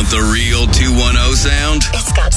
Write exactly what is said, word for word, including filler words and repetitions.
The real two one oh sound? It's got